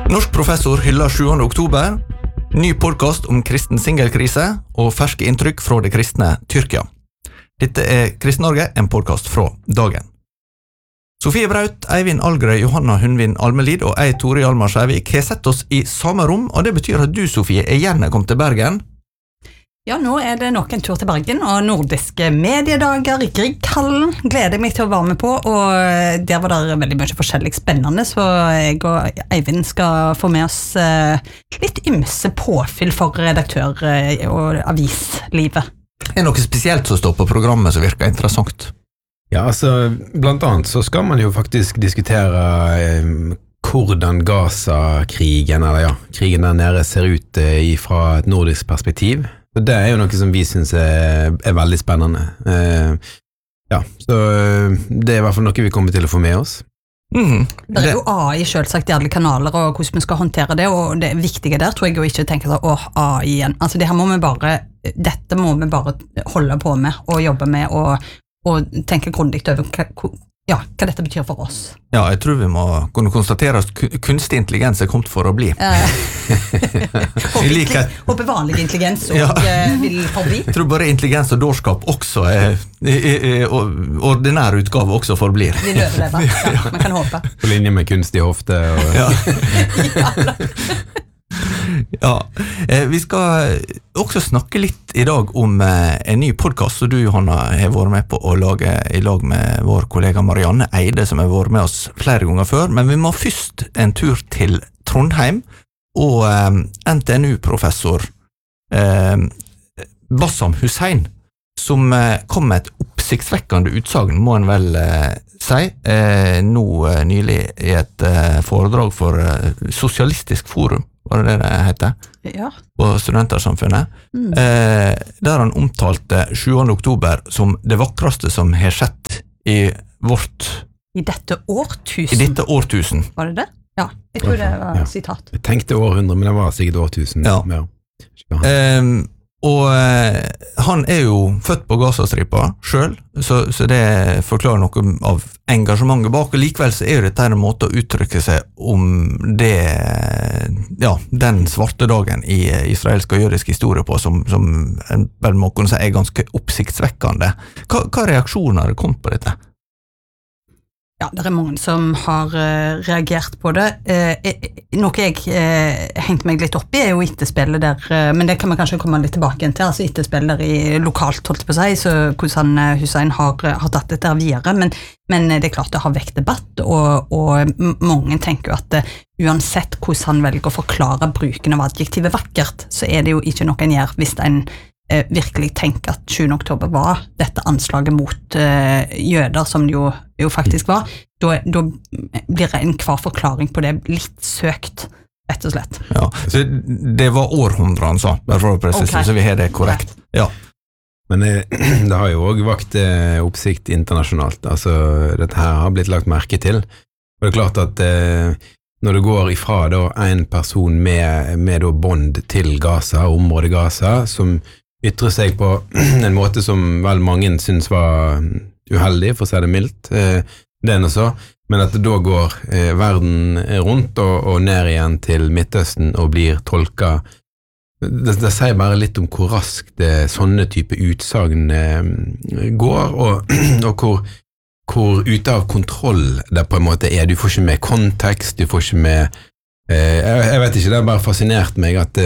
Norsk professor hyller 7. oktober, ny podcast om kristen singelkrise og ferske inntrykk fra det kristne Tyrkia. Dette Kristen Norge, en podcast fra Dagen. Sofie Braut, Eivind Algerøy, Johanna Hundvin Almelid og jeg, Tore Hjalmar Skjærvik, har sett oss i samme rom, og det betyr at du, Sofie, igjen kommet til Bergen. Ja, nå det nok en tur til Bergen, og nordiske mediedager i Grieghallen gleder jeg meg til å være med på, og der var det veldig mye forskjellig spennende, så jeg og Eivind skal få med oss litt ymse påfyll for redaktør- og avislivet. Noe spesielt som står på programmet som virker interessant? Ja, altså, blant annet så skal man jo faktisk diskutere hvordan Gaza-krigen, eller ja, krigen der nede ser ut fra et nordisk perspektiv. Så det jo noe som vi synes veldig spennende. Ja, så det I hvert fall noe vi kommer til å få med oss. Det jo AI selvsagt I alle kanaler, og hvordan vi skal håndtere det, og det viktige der tror jeg jo ikke tenke sånn, AI igjen. Altså dette må vi bare holde på med, og jobbe med, og tenke grundig over hva dette betyr for oss. Ja, jeg tror vi må kunne konstatere at kunstig intelligens kommet for å bli. Og bevanlig intelligens vil forbli. Jeg tror bare intelligens og dårskap også ordinær utgave også forblir. Vi løver det, man kan håpe. På linje med kunstig hofte. Ja, vi skal også snakke litt I dag om en ny podcast som du, Johanna, har vært med på å lage I lag med vår kollega Marianne Eide, som har vært med oss flere ganger før, men vi må først en tur til Trondheim, og NTNU-professor Bassam Hussein, som kom med et oppsiktsvekkende utsagn, må en vel si, nå nylig I et foredrag for Sosialistisk Forum, var det heter? Ja. På Studentersamfunnet, der han omtalte 7. oktober som det vakreste som har skjedd I dette årtusen. I dette årtusen. Var det det? Ja, jeg tror det var sitat. Jeg tenkte århundre, men det var sikkert årtusen. Ja. Og han jo født på Gazastripa selv, så det forklarer noe av engasjementet bak, og likevel så jo dette en måte å uttrykke seg om det, ja, den svarte dagen I israelsk og jødisk historie på, som en vel må kunne si ganske oppsiktsvekkende. Hva reaksjoner det kom på dette? Ja, det mange som har reagert på det. Noe jeg hengt meg litt opp I jo etterspillet der, men det kan man kanskje komme litt tilbake til, altså etterspillet der lokalt, holdt på seg, så hvordan Hussein har tatt dette videre, men det klart det har vekt debatt, og mange tenker jo at uansett hvordan han velger å forklare bruken av adjektivet vakkert, så det jo ikke noe en gjør hvis en virkelig tenker at 7. oktober var dette anslaget mot jøder som det jo faktisk var, da blir en kvar forklaring på det litt søkt, rett og slett. Ja, så det var århundre han sa, bare for å presisere, så vi har det korrekt. Ja. Men det har jo også vakt oppsikt internasjonalt, altså dette her har blitt lagt merke til, og det klart at når det går ifra da, en person med da bånd til Gaza, området Gaza, som ytrer seg på en måte som vel mange synes var uheldig, for å si det mildt, det noe så, men at det da går verden rundt og ned igjen til Midtøsten og blir tolket. Det sier bare litt om hvor raskt sånne type utsagn går, og hvor ute av kontroll det på en måte du får ikke med kontekst, du får ikke med jeg vet ikke, det bare fascinert meg at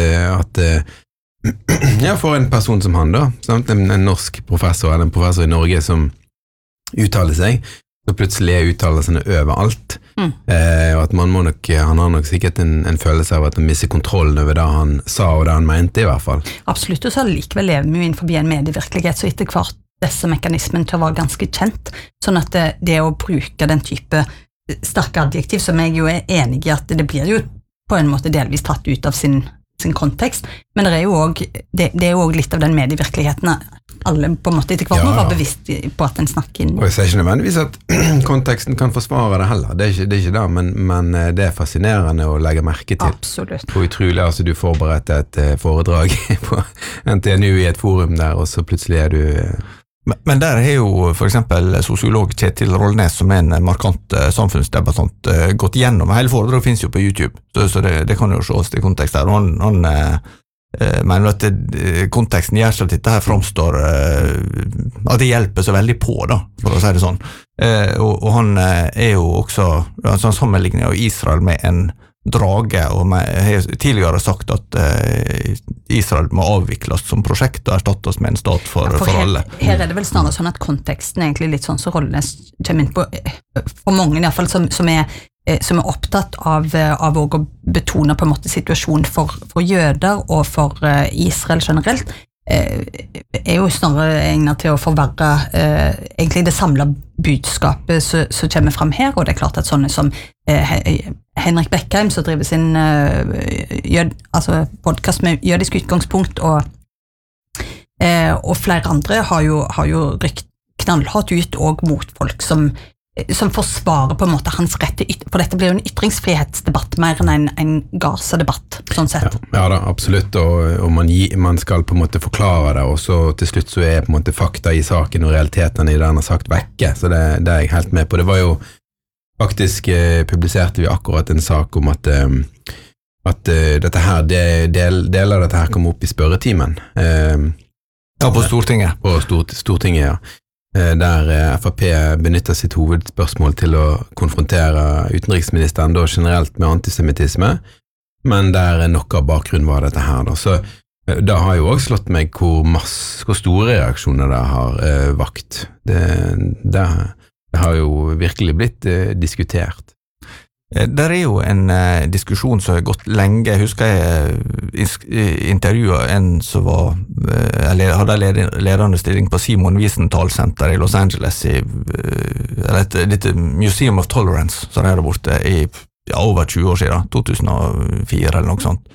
ja, for en person som han da, en norsk professor eller en professor I Norge som uttaler seg, så plutselig uttaler seg overalt, og at han har nok sikkert en følelse av at han misser kontrollen over det han sa og det han mente I hvert fall. Absolutt, og så likevel lever vi jo innenfor en medievirkelighet, så etter hvert disse mekanismen til å være ganske kjent, sånn at det å bruke den type sterke adjektiv, som jeg jo enig I at det blir jo på en måte delvis tatt ut av sin kontekst, men det jo også, det jo også litt av den medievirkeligheten alle på en måte etter hvert må være bevisst på at den snakker inn. Og jeg sier ikke nødvendigvis at konteksten kan forsvare det heller, det ikke det, men det fascinerende å legge merke til. Absolutt. Hvor utrolig, altså du forberedte et foredrag på NTNU I et forum der, og så plutselig du Men der har jo for eksempel sosiolog Kjetil Rollnes, som en markant samfunnsdebattant, gått gjennom. Hele foredraget finnes jo på YouTube, så det kan jo ses i kontekst der. Han mener at konteksten gjør så at dette her framstår, at det hjelper så veldig på, da, for å si det sånn. Og han jo også, altså han sammenligner jo Israel med en drage, og har tidligere sagt at Israel må avvikles som prosjekt og erstattes med en stat for alle. Her det vel snarere sånn at konteksten egentlig litt sånn så Rollnes kommer inn på, for mange i hvert fall, som er opptatt av å betone på en måte situasjonen for jøder og for Israel generelt, jo snarere egnet til å forverre egentlig det samlede budskapet som kommer frem her, og det klart at sånne som Henrik Beckheim, som driver sin podcast med jødisk utgangspunkt, og flere andre har jo rykt knallhardt ut og mot folk som forsvarer på en måte hans rett til for dette blir jo en ytringsfrihetsdebatt mer enn en Gaza-debatt, sånn sett. Ja da, absolutt, og man skal på en måte forklare det, og så til slutt så på en måte fakta i saken og realitetene i det han har sagt vekke, så det jeg helt med på. Det var jo faktisk publiserte vi akkurat en sak om at dette her, deler av dette her kom opp i spørretimen. Ja, på Stortinget. På Stortinget, ja. Der FAP benytter sitt hovedspørsmål til å konfrontere utenriksministeren da generelt med antisemittisme, men der noe av bakgrunnen var dette her da. Så da har jo også slått meg hvor store reaksjoner det har vakt. Det har jo virkelig blitt diskutert. Der jo en diskusjon som har gått lenge. Jeg husker jeg intervjuet en som hadde ledende stilling på Simon Wiesenthal Center i Los Angeles, dette Museum of Tolerance, som det borte i over 20 år siden, 2004 eller noe sånt.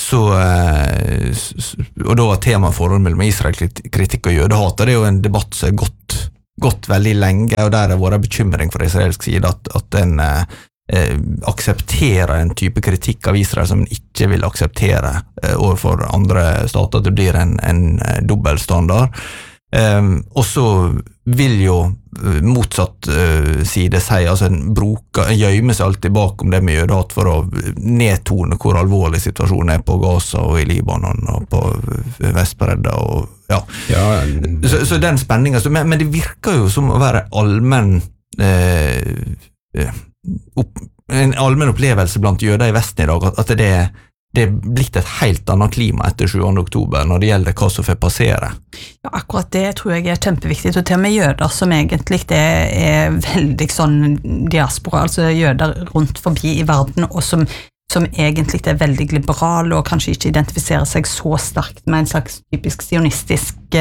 Og da var tema forholdet mellom Israel-kritikk og jødehat, og det jo en debatt som har gått veldig lenge, og der har vært bekymring fra israelsk side at den aksepterer en type kritikk av Israel som en ikke vil akseptere overfor andre stater, at det blir en dobbeltstandard. Og så vil jo motsatt side si, altså en gjemmer seg alltid bakom det med jødehat for å nedtone hvor alvorlig situasjonen på Gaza og i Libanon og på Vestbredda og ja. Så den spenningen, men det virker jo som å være en allmenn opplevelse blant jøder i Vesten i dag, at det er blitt et helt annet klima etter 7. oktober når det gjelder hva som får passere. Ja, akkurat det tror jeg er kjempeviktig, og til og med jøder som egentlig er veldig sånn diaspora, altså jøder rundt forbi i verden, og som egentlig er veldig liberale og kanskje ikke identifiserer seg så sterkt med en slags typisk sionistisk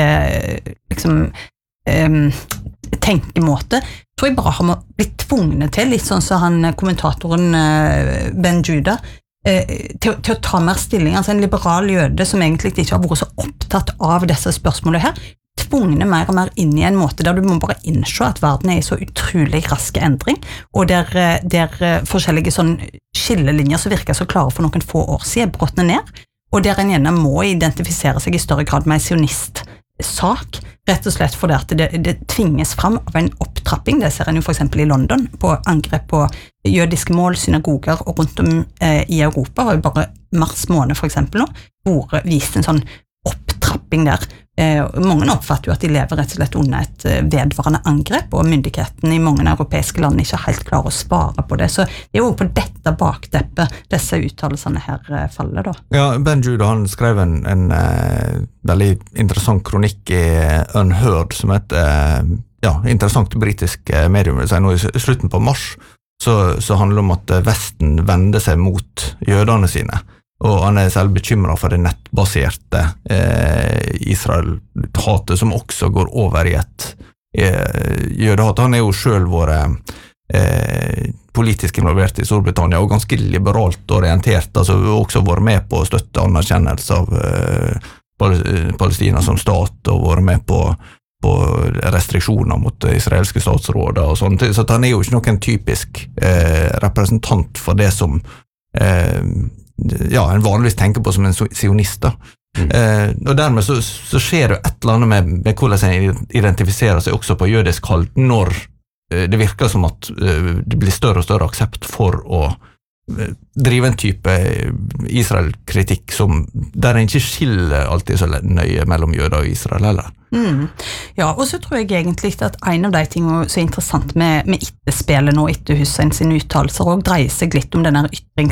tenkemåte, tror jeg bare har blitt tvungne til, litt sånn som han kommentatoren Ben Judah, til å ta mer stilling, altså en liberal jøde som egentlig ikke har vært så opptatt av disse spørsmålene her, tvungne mer og mer inn i en måte der du må bare innse at verden er i så utrolig raske endring, og der forskjellige sånn skillelinjer som virker så klare for noen få år siden brotner ned, og der en gjerne må identifisere seg i større grad med en sionist-sak, rett og slett fordi at det tvinges fram av en opptrapping. Det ser en jo for eksempel i London, på angrep på jødiske mål, synagoger og rundt om i Europa, og bare mars måned for eksempel nå, hvor vist en sånn opptrapping der. Mange oppfatter jo at de lever rett og slett under et vedvarende angrep, og myndighetene i mange europeiske land ikke helt klarer å svare på det. Så det jo på dette bakteppet disse uttalelsene her faller da. Ja, Ben Judah, han skrev en veldig interessant kronikk i Unheard, som interessant britisk medium, vil si, nå i slutten på mars, så handler det om at Vesten vender seg mot jødene sine. Og han selv bekymret for det nettbaserte Israel-hatet, som også går over i et jødehat. Han jo selv vært politisk involvert i Storbritannia, og ganske liberalt orientert, altså også vært med på å støtte anerkjennelse av Palestina som stat, og vært med på restriksjoner mot israelske statsråder og sånt. Så han jo ikke noen typisk representant for det som en vanligvis tenker på som en sionist da. Og dermed så skjer det et eller annet med hvordan en identifiserer seg også på jødisk hold, når det virker som at det blir større og større aksept for å drive en type Israel-kritikk der en ikke skiller alltid så nøye mellom jøder og Israel heller. Ja, og så tror jeg egentlig at en av de tingene som er interessant med etterspillet nå etter Hussein sine uttalelser også dreier seg litt om denne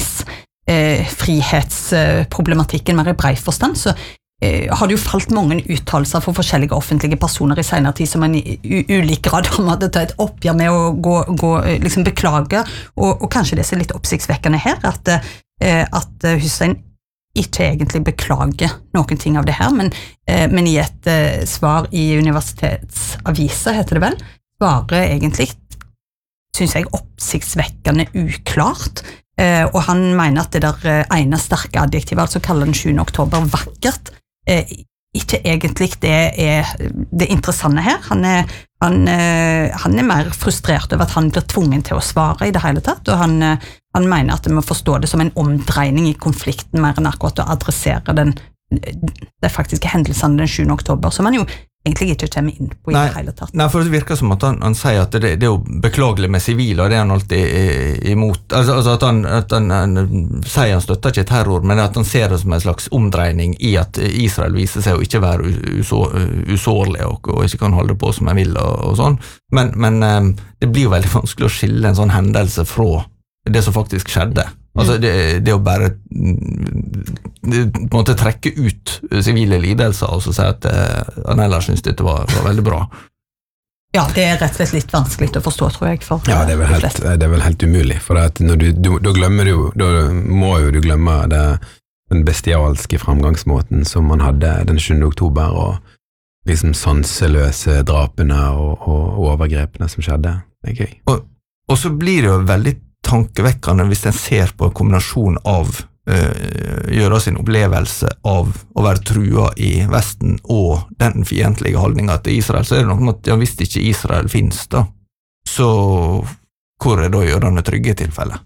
frihetsproblematikken mer i brei forstand, så har det jo falt mange uttalelser for forskjellige offentlige personer i senere tid som man i ulik grad hadde tatt et oppgjør med å liksom beklage, og kanskje det er litt oppsiktsvekkende her, at Hussein ikke egentlig beklager noen ting av det her, men i et svar i universitetsaviser, heter det vel, svarer egentlig, synes jeg, oppsiktsvekkende uklart, og han mener at det der ene sterke adjektivet, altså kaller den 7. oktober vakkert, ikke egentlig det er det interessante her. Han er mer frustrert over at han blir tvungen til å svare i det hele tatt, og han mener at vi må forstå det som en omdreining i konflikten mer enn akkurat å adressere de faktiske hendelsene den 7. oktober, som han jo egentlig ikke kommer inn på i det hele tatt. Nei, for det virker som at han sier at det er jo beklagelig med sivile, og det er han alltid imot. Altså at han sier han støtter ikke terror, men at han ser det som en slags omdreining i at Israel viser seg å ikke være usårlig og ikke kan holde på som han vil og sånn. Men det blir jo veldig vanskelig å skille en sånn hendelse fra det som faktisk skjedde. Altså det å bare på en måte trekke ut sivile lidelser og så si at han ellers synes dette var veldig bra. Ja, det er rett og slett litt vanskelig å forstå, tror jeg. Ja, det er vel helt umulig, for at når da glemmer du, da må jo du glemme den bestialske framgangsmåten som man hadde den 7. oktober, og liksom sanseløse drapene og overgrepene som skjedde, tenker jeg. Og så blir det jo veldig tankevekkende hvis en ser på en kombinasjon av gjøre sin opplevelse av å være trua i Vesten og den fiendtlige holdningen til Israel, så er det noe med at hvis ikke Israel finnes da, så hvor er da jødene trygge i tilfelle?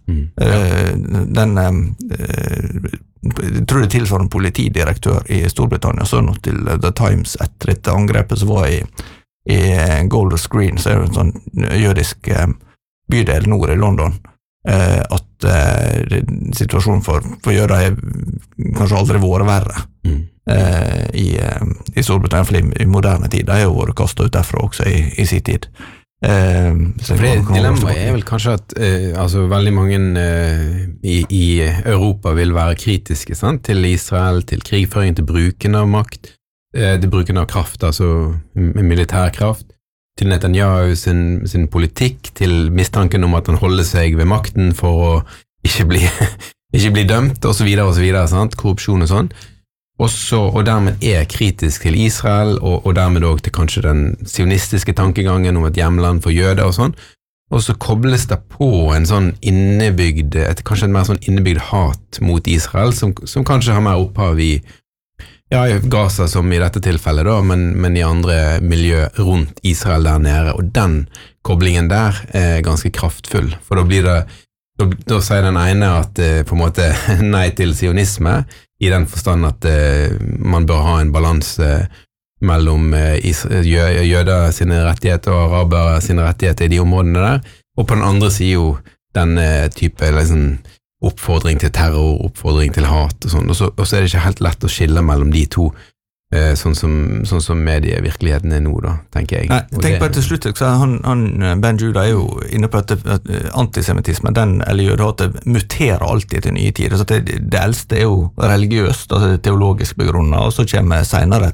Jeg tror det tilsvarer en politidirektør i Storbritannia, så nå til The Times etter et angrepet som var i Golders Green, så er det en sånn jødisk bydel nord i London, at situasjonen for jøder er kanskje aldri vært verre i Storbritannia, for i moderne tid, de har jo vært kastet ut derfra også i sin tid. Dilemmaet er vel kanskje at altså veldig mange i Europa vil være kritiske, sant? Til Israel, til krigføring, til bruken av makt, til bruken av kraft, altså militærkraft, til Netanyahu sin politikk, til mistanken om at han holder seg ved makten for å ikke bli dømt, og så videre, sant? Korrupsjon og sånn. Og dermed er kritisk til Israel, og dermed også til kanskje den sionistiske tankegangen om et hjemland for jøder og sånn. Og så kobles det på en sånn kanskje en mer sånn innebygd hat mot Israel, som kanskje har mer opphav i Gaza som i dette tilfellet da, men i andre miljø rundt Israel der nede, og den koblingen der er ganske kraftfull, for da blir det, da sier den ene at på en måte nei til sionisme, i den forstand at man bør ha en balanse mellom jøder sine rettigheter og araber sine rettigheter i de områdene der, og på den andre siden jo den type liksom, oppfordring til terror, oppfordring til hat og sånn, og så er det ikke helt lett å skille mellom de to, sånn som medievirkeligheten er nå da, tenker jeg. Nei, tenk på at til slutt, så Ben Judah er jo inne på at antisemittisme, eller jødehatet, muterer alltid til nye tider, så det eldste er jo religiøst, altså teologisk begrunnet, og så kommer senere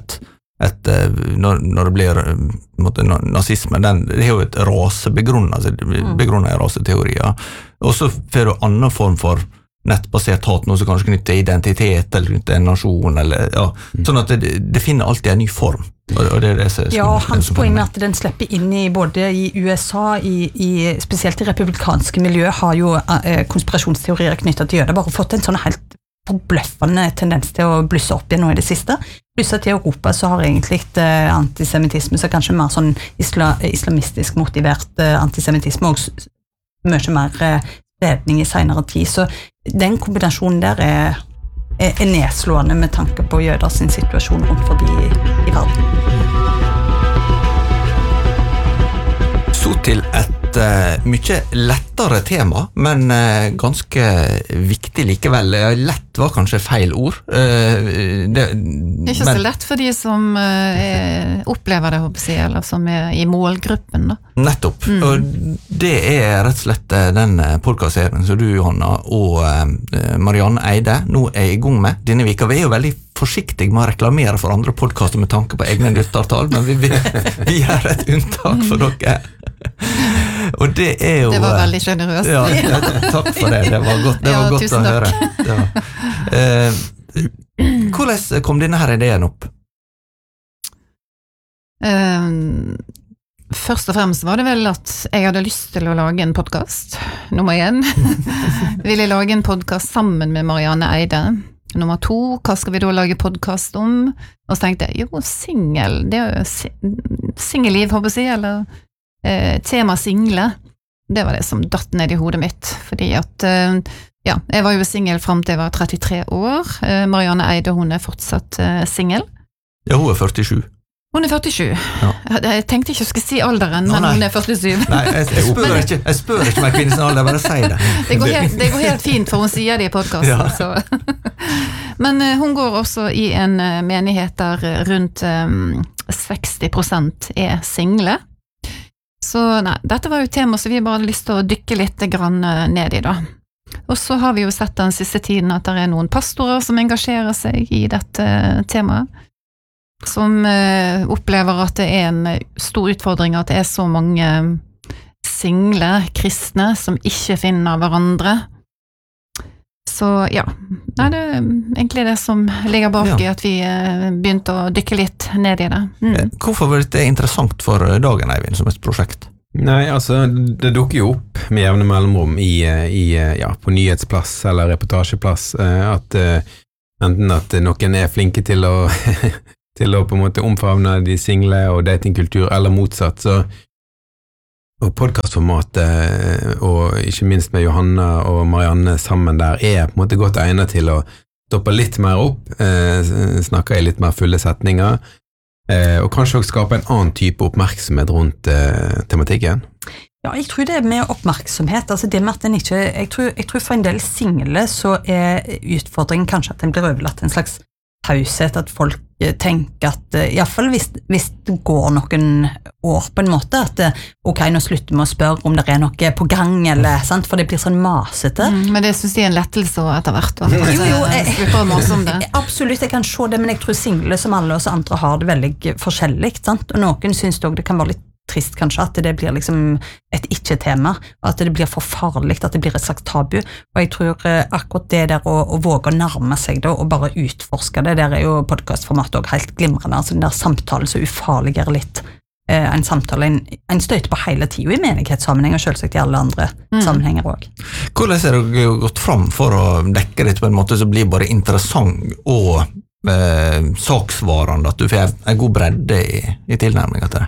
når det blir nazisme, det er jo et rasebegrunnet, begrunnet i raseteorier, og så får du annen form for nettbasert hat, noe som kanskje knytter identitet, eller knytter en nasjon, eller, sånn at det finner alltid en ny form. Og det er det som, hans poeng med at den slipper inn både i USA, spesielt i republikanske miljø, har jo konspirasjonsteorier knyttet til jøder, bare fått en sånn helt forbløffende tendens til å blusse opp igjen nå i det siste. Blusset til Europa så har egentlig antisemittisme, så kanskje mer sånn islamistisk motivert antisemittisme, og mye mer spredning i senere tid, så den kombinasjonen der er nedslående med tanke på jøder sin situasjon rundt forbi i verden. Så til et mye lettere tema, men ganske viktig likevel. Lett var kanskje feil ord. Det ikke så lett for de som opplever det, håper jeg, eller som i målgruppen. Da. Nettopp. Og det rett og slett den podcastserien som du, Johanna, og Marianne Eide nå i gang med denne veka. Vi jo veldig forsiktige med å reklamere for andre podcaster med tanke på egne lyttertall, men vi gjør et unntak for dere. Og det jo det var veldig generøst. Ja, takk for det. Det var godt å høre. Hvordan kom denne her ideen opp? Først og fremst var det vel at jeg hadde lyst til å lage en podcast. Nummer 1. Ville lage en podcast sammen med Marianne Eide. Nummer 2, hva skal vi da lage podcast om? Og så tenkte jeg, singel, det jo singelliv, håper jeg, eller tema single, det var det som datt ned i hodet mitt, fordi at, jeg var jo singel frem til jeg var 33 år, Marianne Eide, hun fortsatt singel. Ja, hun 47. Hun 47. Ja. Jeg tenkte ikke jeg skulle si alderen, men hun 47. Nei, jeg spør ikke meg kvinnens alder, bare si det. Det går helt fint, for hun sier det i podcasten. Ja. Så. Men hun går også i en menighet der rundt 60% single. Så nei, dette var jo tema som vi bare hadde lyst til å dykke litt grann ned i da. Og så har vi jo sett den siste tiden at det noen pastorer som engasjerer seg i dette temaet, som opplever at det en stor utfordring at det så mange single kristne som ikke finner hverandre. Så ja, nei, det egentlig det som ligger bak i at vi begynte å dykke litt ned i det. Hvorfor var det interessant for Dagen, Eivind, som et prosjekt? Nei, altså, det dukker jo opp med jevne mellomrom på nyhetsplass eller reportasjeplass, at enten at noen flinke til å til å på en måte omfavne de single og datingkultur, eller motsatt, så og podcastformatet, og ikke minst med Johanna og Marianne sammen der, på en måte godt egnet til å stoppe litt mer opp, snakke i litt mer fulle setninger, og kanskje også skape en annen type oppmerksomhet rundt tematikken. Ja, jeg tror det med oppmerksomhet, altså det med at den ikke, jeg tror for en del single så utfordringen kanskje at den blir overlatt en slags taushet, at folk tenker at, i hvert fall hvis det går noen år på en måte, at ok, nå slutter vi å spørre om det noe på gang, eller, sant? For det blir sånn masete. Men det synes jeg en lettelse etter hvert. Jo, absolutt, jeg kan se det, men jeg tror single som alle oss andre har det veldig forskjellig, sant? Og noen synes også det kan være litt trist kanskje, at det blir liksom et ikke-tema, at det blir for farlig, at det blir et slags tabu, og jeg tror akkurat det der å våge å nærme seg det, og bare utforske det, der jo podcastformatet også helt glimrende, altså den der samtalen så ufarligere litt, en samtale, en støyter på hele tiden i menighetssammenheng, og selvsagt i alle andre sammenhenger også. Hvordan har dere gått fram for å dekke det på en måte som blir bare interessant og saksvarende, at du får en god bredde i tilnærmingen til det?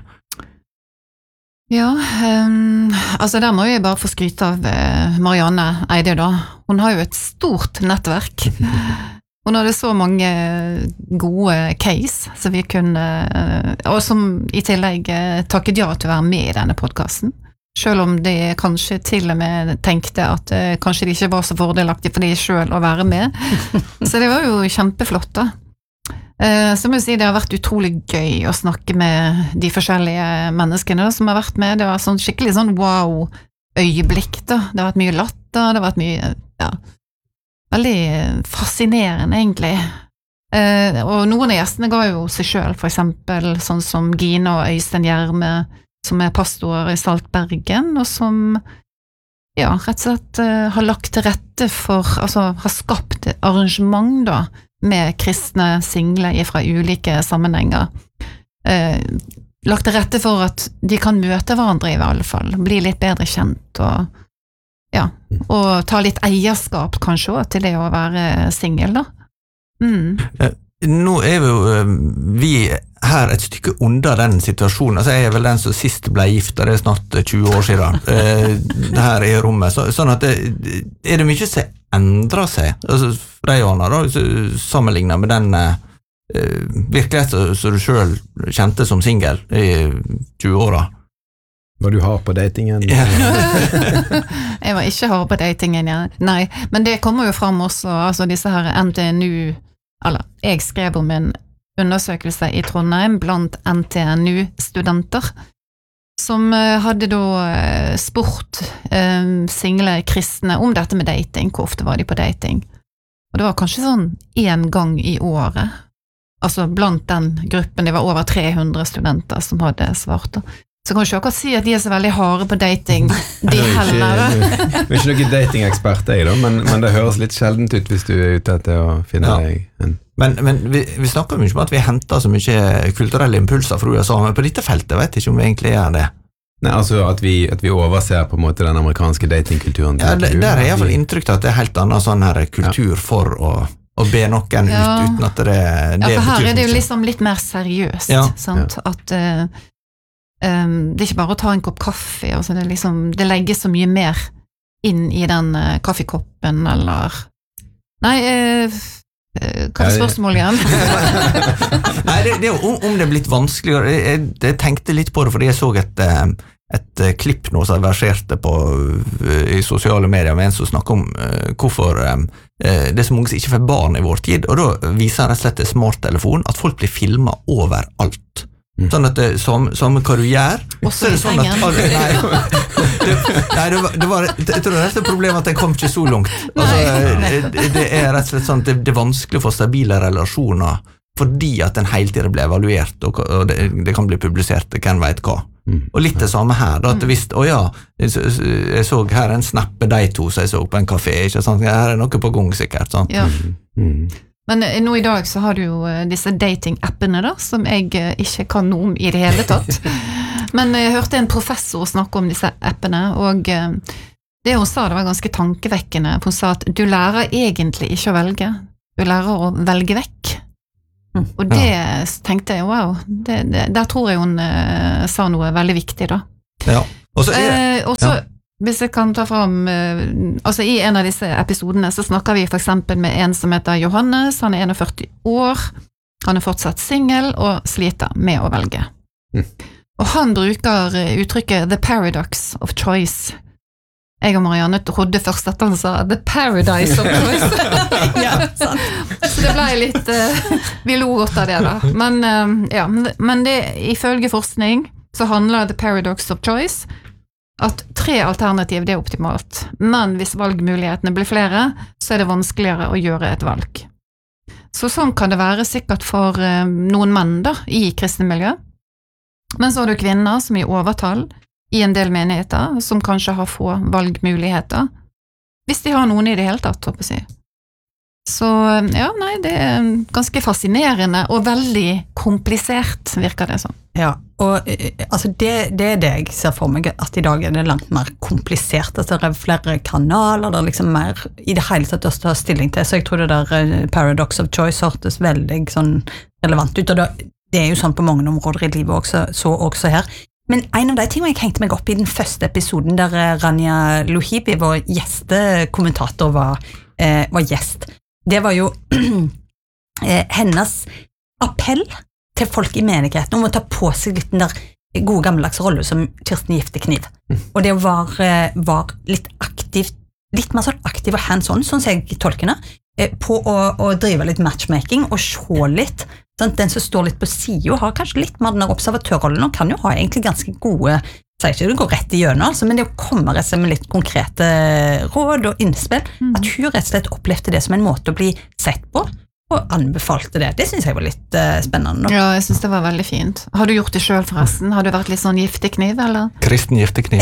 Ja, altså der må jeg bare få skryte av Marianne Eide da. Hun har jo et stort nettverk. Hun hadde så mange gode case som vi kunne, og som i tillegg takket ja til å være med i denne podcasten. Selv om de kanskje til og med tenkte at kanskje det ikke var så fordelaktig for de selv å være med. Så det var jo kjempeflott da. Så må jeg si det har vært utrolig gøy å snakke med de forskjellige menneskene som har vært med. Det var sånn skikkelig sånn wow-øyeblikk da. Det har vært mye latter, det har vært mye, veldig fascinerende egentlig. Og noen av gjestene ga jo seg selv, for eksempel sånn som Gina og Øystein Gjerme, som pastorer i Saltbergen, og som rett og slett har lagt til rette for, altså har skapt et arrangement da, med kristne single fra ulike sammenhenger. Lagt til rette for at de kan møte hverandre i alle fall, bli litt bedre kjent, og ta litt eierskap kanskje også, til det å være single da. nå vi her et stykke under den situasjonen. Altså, jeg vel den som sist ble gift, det snart 20 år siden, her i rommet. Sånn at det mye som endrer seg, altså, for deg, Johanna, da, sammenlignet med den virkeligheten som du selv kjente som single i 20-åra. Var du hard på datingen? Jeg var ikke hard på datingen, ja. Nei, men det kommer jo fram også, altså disse her NTNU, eller jeg skrev om en undersøkelse i Trondheim blant NTNU-studenter, som hadde da spurt single kristne om dette med dating, hvor ofte var de på dating. Og det var kanskje sånn 1 gang i året, altså blant den gruppen, det var over 300 studenter som hadde svart. Så kan du ikke akkurat si at de så veldig harde på dating, de heller. Vi ikke noen datingekspert da, men det høres litt sjeldent ut hvis du ute etter å finne deg en. Men vi snakker mye om at vi henter så mye kulturelle impulser fra USA, men på dette feltet vet jeg ikke om vi egentlig gjør det. Nei, altså at vi overser på en måte den amerikanske datingkulturen. Ja, der I hvert fall inntrykk av at det helt annen sånn her kultur for å be noen ut uten at det for her det jo liksom litt mer seriøst, sant? At det ikke bare å ta en kopp kaffe, altså det legges så mye mer inn I den kaffekoppen, eller nei, hva spørsmålet igjen? Nei, det om det blitt vanskeligere, jeg tenkte litt på det, fordi jeg så et klipp nå som verserte I sosiale medier med en som snakker om hvorfor det så mange som ikke får barn I vår tid, og da viser rett og slett smarttelefon at folk blir filmet overalt. Sånn at samme hva du gjør også I sånn jeg tror det er problemet at jeg kom ikke så langt altså, det rett og slett sånn at det vanskelig å få stabile relasjoner fordi at den hele tiden ble evaluert og det kan bli publisert hvem vet hva og litt det samme her da, at hvis, jeg så her en snappe de to som jeg så på en kafé ikke sant? Her noe på gang sikkert sånn. Men nå I dag så har du jo disse dating-appene da, som jeg ikke kan noe om I det hele tatt. Men jeg hørte en professor snakke om disse appene, og det hun sa det var ganske tankevekkende. Hun sa at du lærer egentlig ikke å velge, du lærer å velge vekk. Og det tenkte jeg, wow, der tror jeg hun sa noe veldig viktig da. Ja, og så hvis jeg kan ta fram, altså I en av disse episodene så snakker vi for eksempel med en som heter Johannes, han 41 år, han fortsatt single og sliter med å velge. Og han bruker uttrykket the paradox of choice. Jeg og Marianne trodde først at han sa the paradise of choice. Ja, sant. Så det ble litt, vi lo godt av det da. Men det, ifølge forskning så handler the paradox of choice at 3 alternativ det optimalt, men hvis valgmulighetene blir flere, så det vanskeligere å gjøre et valg. Så sånn kan det være sikkert for noen menn da, I kristne miljø, men så har du kvinner som I overtall I en del menigheter, som kanskje har få valgmuligheter, hvis de har noen I det hele tatt, håper jeg. Så nei, det ganske fascinerende og veldig komplisert, virker det som. Ja, og altså det det jeg ser for meg, at I dag det langt mer komplisert, at det flere kanaler, det liksom mer I det hele tatt å ta stilling til, så jeg tror det der paradox of choice hørtes veldig sånn relevant ut, og det jo sånn på mange områder I livet også, så også her. Men en av de tingene jeg hengte meg opp I den første episoden, der Rania Lohibi, vår gjestekommentator, var gjest, det var jo hennes appell til folk I menigheten om å ta på seg litt den der gode gammeldags rolle som Kirsten Giftekniv. Og det var litt aktivt, litt mer sånn aktiv og hands-on, sånn som jeg tolker det, på å drive litt matchmaking og se litt. Sånn, den som står litt på siden har kanskje litt mer den observatørrollen og kan jo ha egentlig ganske gode, sier ikke det går rett igjennom, altså, men det å komme rett og slett med litt konkrete råd og innspill, at hun rett og slett opplevde det som en måte å bli sett på, og anbefalte det. Det synes jeg var litt spennende. Ja, jeg synes det var veldig fint. Har du gjort det selv forresten? Har du vært litt sånn giftekniv, eller? Kristen giftekniv.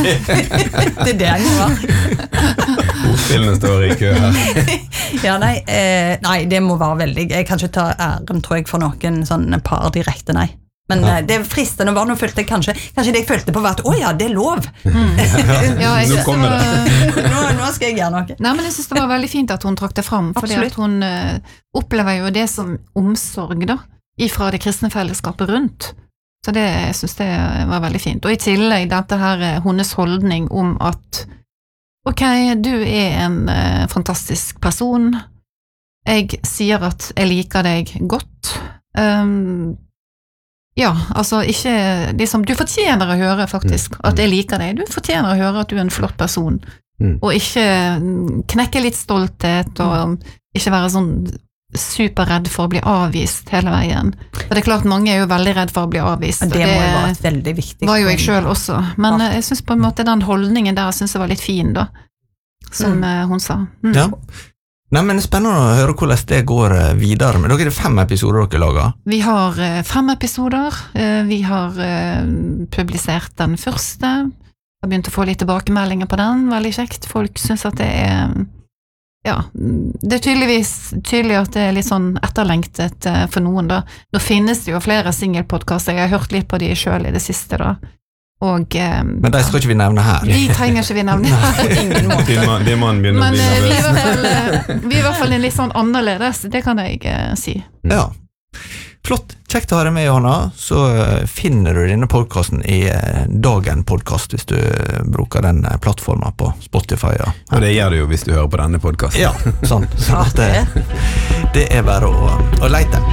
Det det jeg var. Ordspillene står I kø her. Ja, nei, det må være veldig. Jeg kan ikke ta æren, tror jeg, for noen sånn par direkte, nei. Men det fristende var, nå følte jeg kanskje det jeg følte på var at, ja, det lov. Ja, Nå kommer det. Nå skal jeg gjøre noe. Nei, men jeg synes det var veldig fint at hun trakk det fram, fordi at hun opplever jo det som omsorg da, ifra det kristne fellesskapet rundt. Så det, jeg synes det var veldig fint. Og i tillegg dette her, hennes holdning om at ok, du en fantastisk person, jeg sier at jeg liker deg godt, ja, altså ikke, liksom, du fortjener å høre faktisk at jeg liker deg, du fortjener å høre at du en flott person, og ikke knekke litt stolthet, og ikke være sånn superredd for å bli avvist hele veien. For det klart, mange jo veldig redd for å bli avvist. Det må jo være et veldig viktig. Var jo jeg selv også, men jeg synes på en måte den holdningen der, synes jeg var litt fin da, som hun sa. Ja. Nei, men spennende å høre hvordan det går videre. Men dere 5 episoder dere lager? Vi har 5 episoder. Vi har publisert den første. Jeg har begynt å få litt tilbakemeldinger på den. Veldig kjekt. Folk synes at det ja, det tydeligvis tydelig at det litt sånn etterlengtet for noen da. Nå finnes det jo flere singelpodcaster. Jeg har hørt litt på de selv i det siste da. Og, men de skal ikke vi nevne her. De trenger ikke vi nevne her. Ingen måte. Det man begynner å bli nervøs. Vi i hvert fall en litt sånn annerledes, det kan jeg si. Ja, flott. Kjekt å ha deg med, Johanna. Så finner du denne podcasten i Dagen podcast hvis du bruker den plattformen på Spotify. Ja. Og det gjør du jo hvis du hører på denne podcasten. Ja, sånn. Så det bare å lete.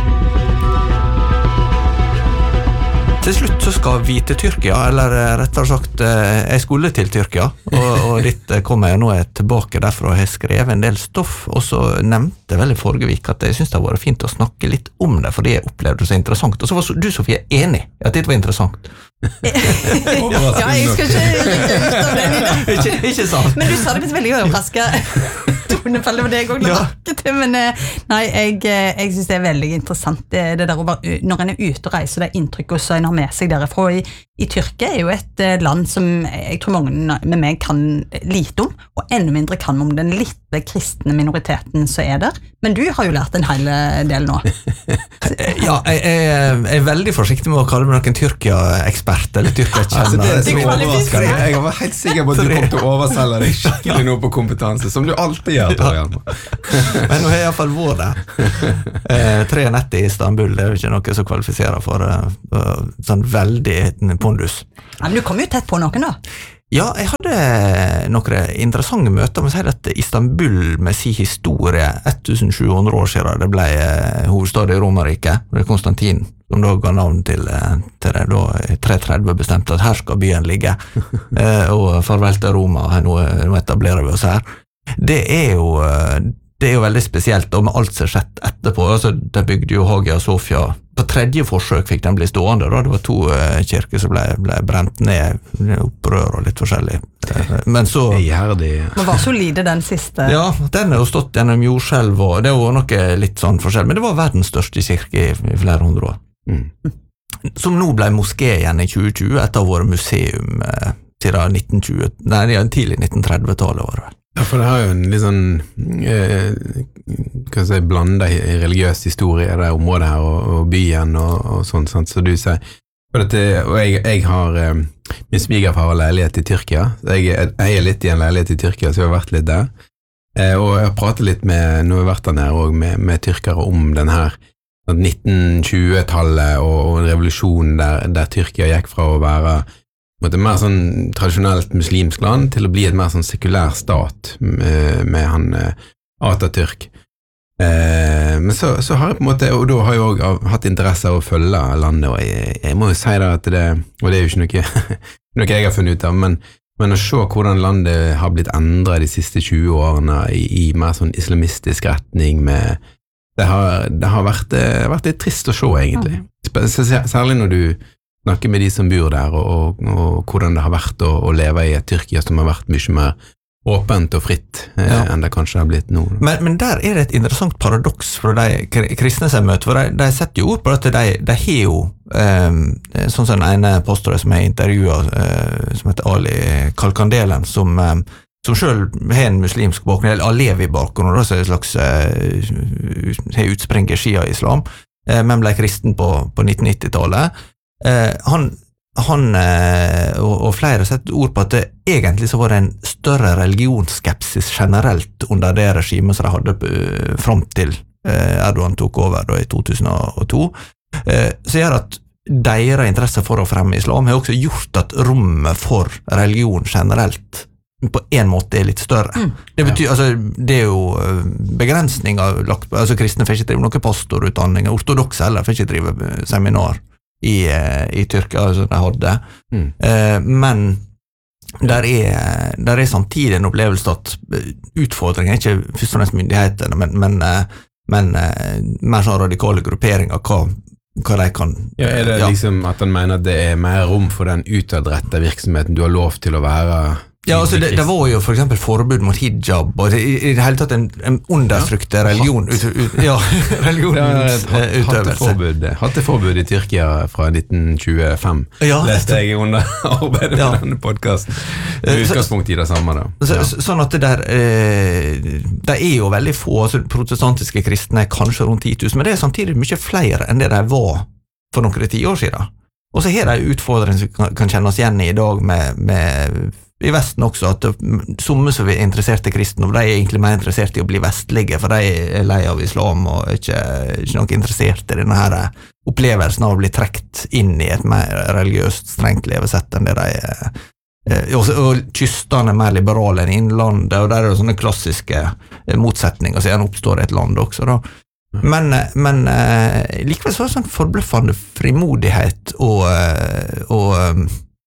Til slutt så skal vi til Tyrkia, eller rettere sagt, jeg skulle til Tyrkia, og dit kommer jeg nå tilbake derfra og har skrevet en del stoff, og så nevnte jeg vel i forrige vik at jeg synes det har vært fint å snakke litt om det, fordi jeg opplevde det så interessant, og så var du, Sofie, enig at det var interessant. Ja, jeg skal ikke rykke ut av den i dag. Ikke sant? Men du sa det veldig overrasket. Tonefallet var det jeg også la merke til, men nei, jeg synes det er veldig interessant det der når en er ute og reiser, det inntrykket som en har med seg derifra. I Tyrkia er jo et land som jeg tror mange med meg kan lite om, og enda mindre kan om den lille kristne minoriteten som er der. Men du har jo lært en hel del nå. Ja, jeg er veldig forsiktig med å kalle meg noen Tyrkia-ekspert eller Tyrkia-kjenner. Altså, det er så overraskende. Jeg var helt sikker på at du kom til å overselge deg skikkelig nå på kompetanse, som du alltid gjør, Tor Hjalmar. Men nå har jeg i hvert fall vært der. 3 netter i Istanbul, det er jo ikke noe som kvalifiserer for sånn veldig pondus. Ja, men du kom jo tett på noen da. Ja, jeg hadde noen interessante møter med å si at Istanbul med sin historie 1700 år siden det ble hovedstad i Romerriket, det er Konstantin som da ga navn til det da i 330 bestemte at her skal byen ligge og farvel til Roma, nå etablerer vi oss her. Det er jo veldig spesielt, og med alt som har skjedd etterpå, altså de bygde jo Hagia Sofia, på 3. forsøk fikk den bli stående, da. Det var 2 kirker som ble brent ned, opprør og litt forskjellig. Men så... Man var solide den siste. Ja, den har jo stått gjennom jordskjelv, og det var noe litt sånn forskjell, men det var verdens største kirke i flere hundre år. Som nå ble moské igjen i 2020, etter å ha vært museum siden tidlig 1930-tallet var det vel. Ja, for det har jo en litt sånn kan jeg si, blanda religiøs historie det området her, og byen og sånt, så du sier og jeg har min svigerfar har leilighet i Tyrkia, så jeg er litt i en leilighet i Tyrkia, så jeg har vært litt der, og jeg har pratet litt med, nå har jeg vært der nede også, med tyrkere om den her 1920-tallet og en revolusjon der Tyrkia gikk fra å være et mer sånn tradisjonelt muslimsk land til å bli et mer sånn sekulær stat med han Atatürk. Men så har jeg på en måte, og da har jeg også hatt interesse av å følge landet, og jeg må jo si da at det, og det er jo ikke noe jeg har funnet ut av, men å se hvordan landet har blitt endret de siste 20 årene i mer sånn islamistisk retning med, det har vært litt trist å se egentlig. Særlig når du snakke med de som bor der, og hvordan det har vært å leve i et Tyrkia som har vært mye mer åpent og fritt enn det kanskje har blitt nå. Men der er det et interessant paradoks for de kristne som møter, for de setter jo ord på at de har jo, sånn som den ene pastoren som jeg intervjuet, som heter Ali Kalkandelen, som selv har en muslimsk bakgrunn, eller Alevi-bakgrunn, og så er det slags har utspring i Shia-islam, men ble kristen på 1990-tallet, han og flere setter ord på at det egentlig så var det en større religionsskepsis generelt under det regimet som de hadde fram til Erdogan tok over da, i 2002, så gjør at deres interesse for å fremme islam har også gjort at rommet for religion generelt på en måte litt større. Det betyr, altså, det jo begrensninger lagt på, altså kristne får ikke drive noen pastorutdanning, ortodokse heller får ikke drive seminar i Tyrkia som de hadde. Men der samtidig en opplevelse at utfordringen ikke først og fremst myndighetene, men mer sånn radikale grupperinger, hva de kan... Ja, det liksom at han mener at det mer rom for den utadrettede virksomheten du har lov til å være... Ja, altså det var jo for eksempel forbud mot hijab, og i det hele tatt en undertrykte religionutøvelse. Hatteforbud i Tyrkia fra 1925, leste jeg under arbeidet med denne podcasten. Med utgangspunkt i det samme da. Sånn at det jo veldig få, altså protestantiske kristne kanskje rundt 10 000, men det samtidig mye flere enn det de var for noen 10 år siden. Og så har de utfordringer som kan kjennes igjen i dag med i Vesten også, at somme som er interesserte kristne, og de egentlig mer interessert i å bli vestlige, for de lei av islam og ikke nok interessert i denne her opplevelsen av å bli trekt inn i et mer religiøst strengt levesett enn det de og kystene mer liberale enn innlandet, og der det sånne klassiske motsetninger som gjerne oppstår i et land også da. Men likevel så sånn forbløffende frimodighet og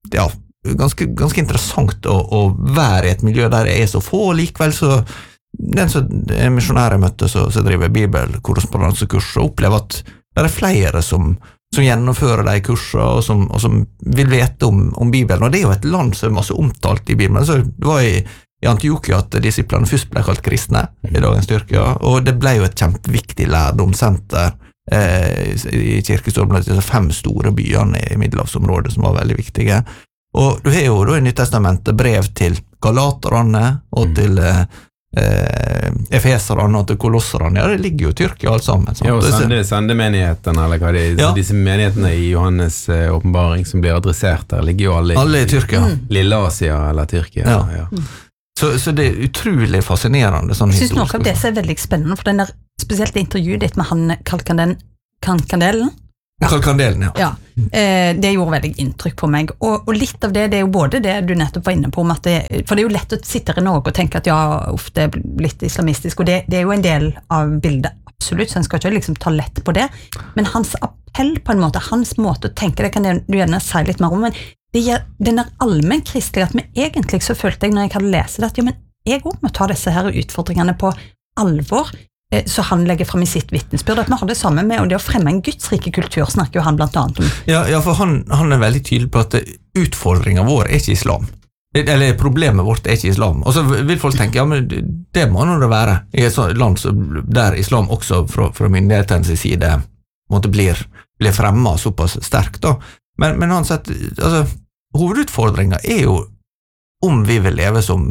ganske interessant å være i et miljø der det så få, og likevel så den som misjonære møtte så driver bibelkorrespondansekurs og opplever at det flere som gjennomfører de kursene og som vil vite om Bibelen, og det jo et land som masse omtalt i Bibelen. Så det var i Antiokia at disiplene først ble kalt kristne i dagens Tyrkia, og det ble jo et kjempeviktig lærdomssenter i kirkestorm blant disse 5 store byene i middelhavsområdet som var veldig viktige. Og du har jo da i Nyttestamentet brev til galaterne og til efeserne og til kolosserne, det ligger jo i Tyrkia alt sammen. Ja, og sendemenighetene, eller hva disse menighetene i Johannes åpenbaring som blir adressert der, ligger jo alle i Tyrkia. Lille Asia eller Tyrkia. Ja. Så det utrolig fascinerende sånn historisk. Jeg synes noe av det som veldig spennende, for den der, spesielt intervjuet ditt med han Kalkandelen, ja. Det gjorde veldig inntrykk på meg, og litt av det jo både det du nettopp var inne på, om at for det jo lett å sitte i Norge og tenke at det blitt islamistisk, og det jo en del av bildet, absolutt, så en skal ikke liksom ta lett på det, men hans appell på en måte, hans måte å tenke, det kan du gjerne si litt mer om, men det gir den der allmenn kristelige, at vi egentlig så følte jeg når jeg hadde lest det, at men jeg også må ta disse her utfordringene på alvor, så han legger frem i sitt vittnesbyrd at vi har det samme med, og det å fremme en gudsrike kultur snakker jo han blant annet om. Ja, for han veldig tydelig på at utfordringen vår ikke islam. Eller problemet vårt ikke islam. Og så vil folk tenke, ja, men det må nå det være i et land der islam også fra myndighetenes side måtte blir fremmet såpass sterkt da. Men han sier at altså, hovedutfordringen jo om vi vil leve som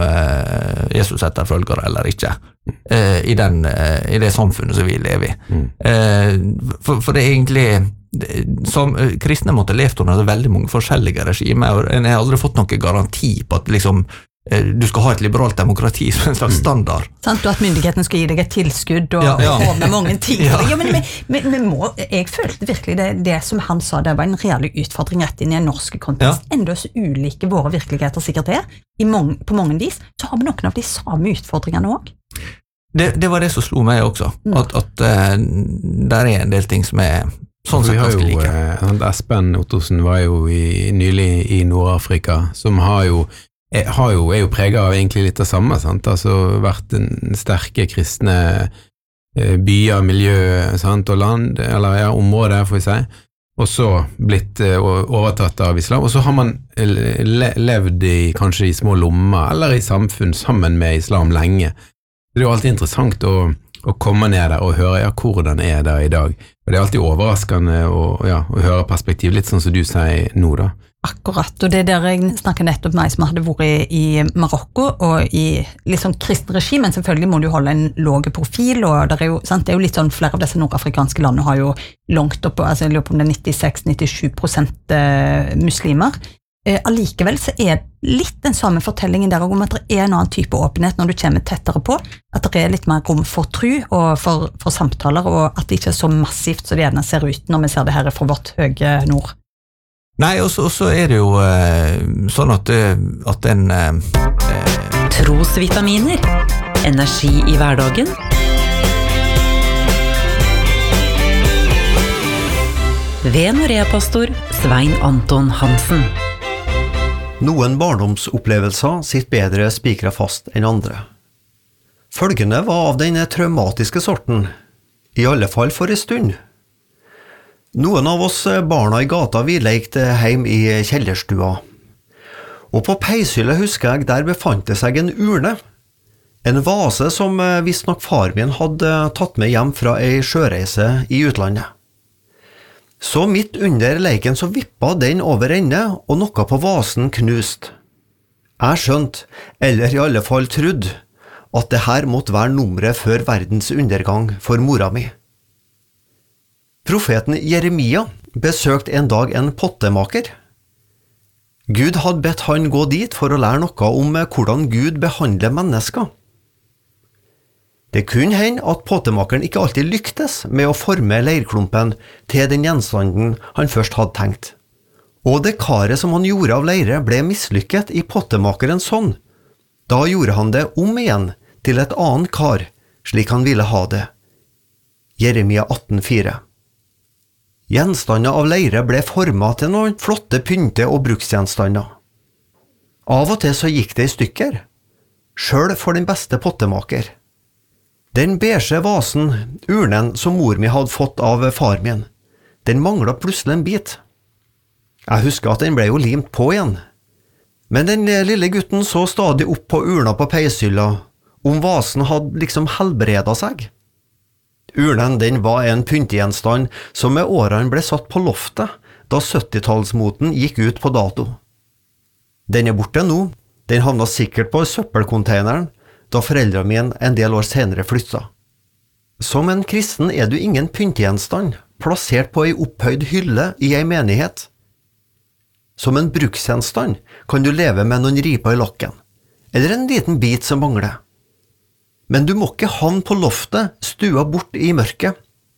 Jesus etterfølgere eller ikke i det samfunnet som vi lever i. For det egentlig som kristne måtte levd under veldig mange forskjellige regimer, og en har aldri fått noen garanti på at liksom du skal ha et liberalt demokrati som en slags standard. Sant, og at myndighetene skal gi deg et tilskudd og ordne mange ting. Ja, men jeg følte virkelig det som han sa, det var en reell utfordring rett inn i en norsk kontekst. Enda så ulike våre virkeligheter sikkert på mange vis, så har vi noen av de samme utfordringene også. Det var det som slo meg også, at der en del ting som sånn sett ganske like. Espen Ottosen var jo nylig i Nord-Afrika, som er jo preget av egentlig litt det samme, sant? Altså vært en sterke kristne byer, miljø, sant? Og land, eller områder, får vi si, og så blitt overtatt av islam, og så har man levd kanskje i små lommer, eller i samfunn sammen med islam lenge. Det jo alltid interessant å komme ned der og høre hvordan det i dag. Og det alltid overraskende å høre perspektiv, litt sånn som du sier nå da. Akkurat, og det der jeg snakket nettopp med meg som hadde vært i Marokko, og i litt sånn kristen regi, men selvfølgelig må du holde en låg profil, og det er jo, sant, det er jo litt sånn, flere av disse nordafrikanske landene har jo langt opp, altså jeg lurer på om det er 96-97% muslimer. Allikevel så er litt den samme fortellingen der om at det er en annen type åpenhet når du kommer tettere på, at det er litt mer rom for tro og for samtaler, og at det ikke er så massivt så det gjerne ser ut når vi ser det her fra vårt høye nord. Nei, og så er det jo sånn at den Trosvitaminer. Energi i hverdagen. Ved Norea-pastor Svein Anton Hansen. Noen barndomsopplevelser sitter bedre spikret fast enn andre. Følgende var av den traumatiske sorten, i alle fall for en stund. Noen av oss barna i gata vi lekte hjem i kjellerstua. Og på peishylle husker jeg der befant det seg en urne. En vase som visst nok far min hadde tatt med hjem fra ei sjøreise i utlandet. Så midt under leiken så vippa den over ende, og noe på vasen knust. Jeg skjønte, eller i alle fall trodde, at det her måtte være nummeret før verdens undergang for mora mi. Profeten Jeremia besøkte en dag en pottemaker. Gud hadde bedt han gå dit for å lære noe om hvordan Gud behandler mennesker. Det kunne hende at pottemakeren ikke alltid lyktes med å forme leirklumpen til den gjenstanden han først hadde tenkt. Og det karet som han gjorde av leire ble mislykket i pottemakerens hånd. Da gjorde han det om igjen til et annet kar, slik han ville ha det. Jeremia 18,4. Gjenstander av leire ble formet til noen flotte pynte- og bruksgjenstander. Av og til så gikk det i stykker, selv for den beste pottemaker. Den beige vasen, urnen som mor mi hadde fått av far min, den manglet plutselig en bit. Jeg husker at den ble jo limt på igjen. Men den lille gutten så stadig opp på urna på peishylla, om vasen hadde liksom helbredet seg. Urnen den var en pyntegjenstand som med årene ble satt på loftet, da 70-tallsmoten gikk ut på dato. Den er borte nå, den havnet sikkert på søppelkonteineren, da foreldrene mine en del år senere flytta. Som en kristen er du ingen pyntegjenstand, plassert på ei opphøyd hylle i ei menighet. Som en bruksgjenstand kan du leve med noen riper i lakken, eller en liten bit som mangler. Men du må ikke havne på loftet, stua bort i mørket.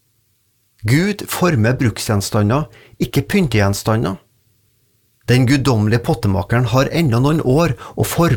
Gud former bruksgjenstander, ikke pyntegjenstander. Den guddommelige pottemakeren har enda noen år å forme